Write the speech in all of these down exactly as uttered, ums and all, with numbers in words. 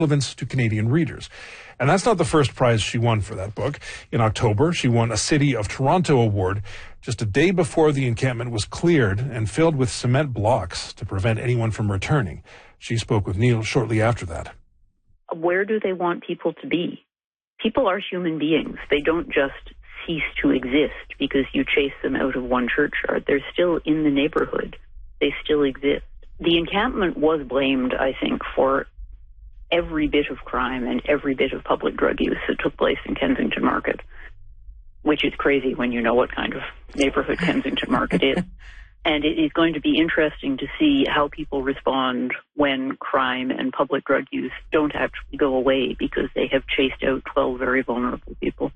relevance to Canadian readers. And that's not the first prize she won for that book. In October, she won a City of Toronto award just a day before the encampment was cleared and filled with cement blocks to prevent anyone from returning. She spoke with Neil shortly after that. Where do they want people to be? People are human beings. They don't just cease to exist because you chase them out of one churchyard. They're still in the neighborhood. They still exist. The encampment was blamed, I think, for every bit of crime and every bit of public drug use that took place in Kensington Market, which is crazy when you know what kind of neighborhood Kensington Market is. And it is going to be interesting to see how people respond when crime and public drug use don't actually go away because they have chased out twelve very vulnerable people.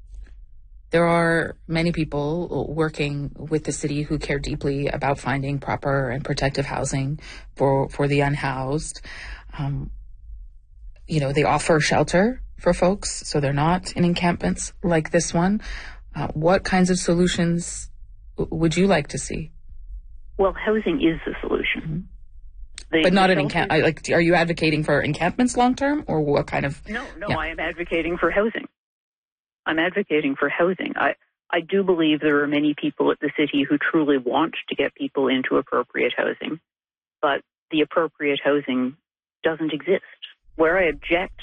There are many people working with the city who care deeply about finding proper and protective housing for, for the unhoused. Um, you know, they offer shelter for folks, so they're not in encampments like this one. Uh, what kinds of solutions would you like to see? Well, housing is the solution. Mm-hmm. The, but not an an encamp. Like, are you advocating for encampments long term, or what kind of? No, no. Yeah. I am advocating for housing. I'm advocating for housing. I I do believe there are many people at the city who truly want to get people into appropriate housing, but the appropriate housing doesn't exist. Where I object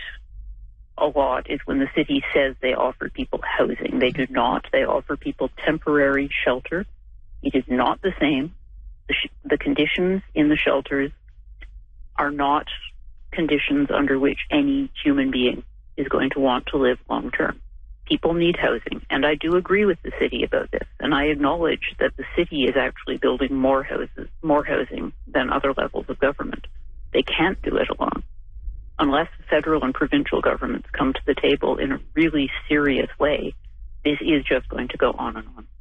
a lot is when the city says they offer people housing. They do not. They offer people temporary shelter. It is not the same. The, sh- the conditions in the shelters are not conditions under which any human being is going to want to live long term. People need housing, and I do agree with the city about this, and I acknowledge that the city is actually building more houses, more housing than other levels of government. They can't do it alone. Unless the federal and provincial governments come to the table in a really serious way, this is just going to go on and on.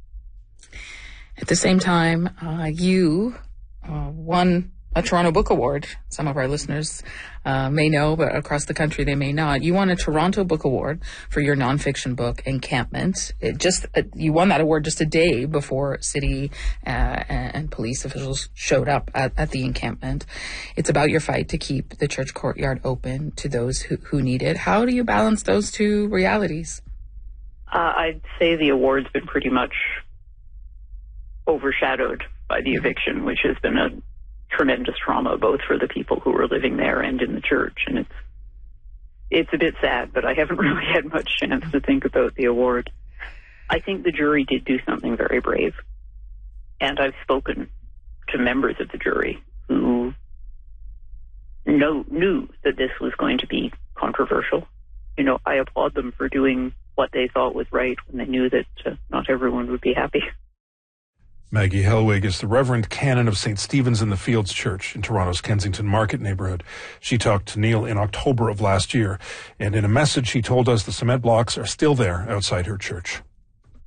At the same time, uh, you uh, won a Toronto Book Award. Some of our listeners uh, may know, but across the country they may not. You won a Toronto Book Award for your nonfiction book, Encampment. It just uh, you won that award just a day before city uh, and police officials showed up at, at the encampment. It's about your fight to keep the church courtyard open to those who, who need it. How do you balance those two realities? Uh, I'd say the award's been pretty much overshadowed by the eviction, which has been a tremendous trauma both for the people who were living there and in the church. And it's it's a bit sad, but I haven't really had much chance to think about the award. I think the jury did do something very brave. And I've spoken to members of the jury who know, knew that this was going to be controversial. You know, I applaud them for doing what they thought was right when they knew that uh, not everyone would be happy. Maggie Helwig is the Reverend Canon of Saint Stephen's in the Fields Church in Toronto's Kensington Market neighborhood. She talked to Neil in October of last year, and in a message she told us the cement blocks are still there outside her church.